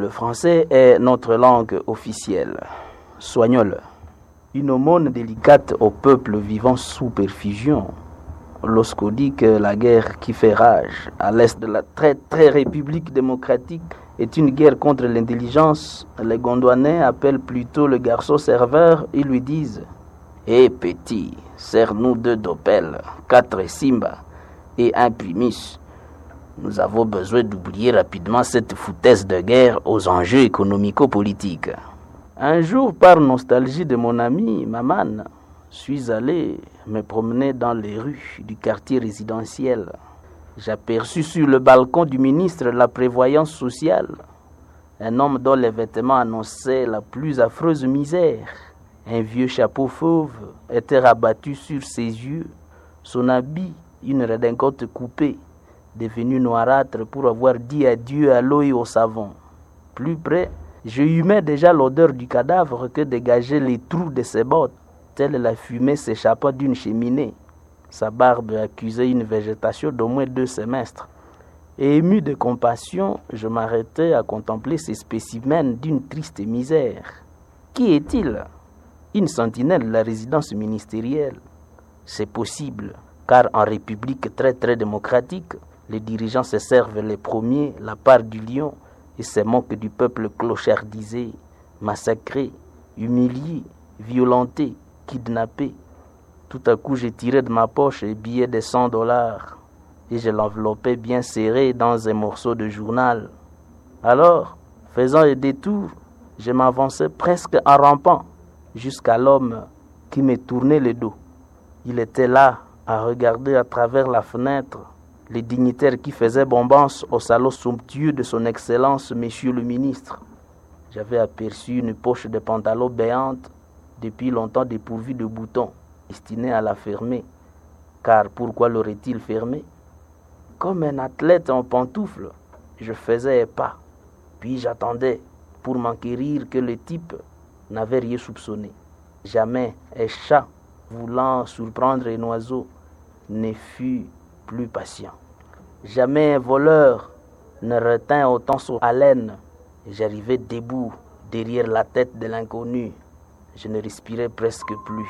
Le français est notre langue officielle. Soignons-le. Une aumône délicate au peuple vivant sous perfusion. Lorsqu'on dit que la guerre qui fait rage à l'est de la très république démocratique est une guerre contre l'intelligence, les Gondouanais appellent plutôt le garçon serveur et lui disent « Hé petit, serre-nous 2 dopels, 4 Simba et 1 Primus. Nous avons besoin d'oublier rapidement cette foutaise de guerre aux enjeux économico-politiques. » Un jour, par nostalgie de mon ami Maman, suis allé me promener dans les rues du quartier résidentiel. J'aperçus sur le balcon du ministre de la Prévoyance sociale un homme dont les vêtements annonçaient la plus affreuse misère. Un vieux chapeau fauve était rabattu sur ses yeux. Son habit, une redingote coupée, devenue noirâtre pour avoir dit adieu à l'eau et au savon. Plus près, je humais déjà l'odeur du cadavre que dégageaient les trous de ses bottes, telle la fumée s'échappant d'une cheminée. Sa barbe accusait une végétation d'au moins 2 semestres. Et ému de compassion, je m'arrêtais à contempler ces spécimens d'une triste misère. Qui est-il ? Une sentinelle de la résidence ministérielle. C'est possible, car en république très démocratique, les dirigeants se servent les premiers la part du lion et se moquent du peuple clochardisé, massacré, humilié, violenté, kidnappé. Tout à coup, j'ai tiré de ma poche un billet de $100 et je l'enveloppais bien serré dans un morceau de journal. Alors, faisant un détour, je m'avançais presque en rampant jusqu'à l'homme qui me tournait le dos. Il était là, à regarder à travers la fenêtre les dignitaires qui faisaient bombance au salon somptueux de son Excellence, Monsieur le Ministre. J'avais aperçu une poche de pantalon béante, depuis longtemps dépourvue de boutons, destinée à la fermer. Car pourquoi l'aurait-il fermée ? Comme un athlète en pantoufles, je faisais un pas, puis j'attendais pour m'enquérir que le type n'avait rien soupçonné. Jamais un chat voulant surprendre un oiseau ne fut plus patient. Jamais un voleur ne retint autant son haleine. J'arrivais debout derrière la tête de l'inconnu. Je ne respirais presque plus.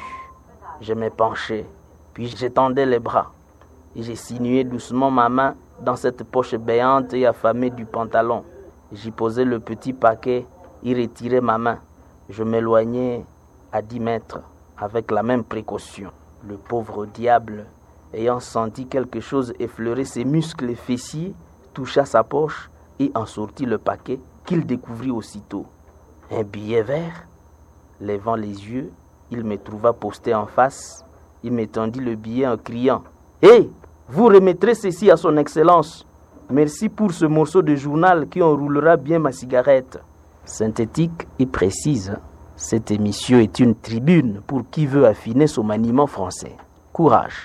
Je me penchais, puis j'étendais les bras et j'ai sinué doucement ma main dans cette poche béante et affamée du pantalon. J'y posais le petit paquet et retirais ma main. Je m'éloignais à 10 mètres avec la même précaution. Le pauvre diable, ayant senti quelque chose effleurer ses muscles fessiers, toucha sa poche et en sortit le paquet qu'il découvrit aussitôt. Un billet vert. Levant les yeux, il me trouva posté en face. Il me tendit le billet en criant « Hé, vous remettrez ceci à son Excellence. Merci pour ce morceau de journal qui enroulera bien ma cigarette. » Synthétique et précise, cette émission est une tribune pour qui veut affiner son maniement français. Courage.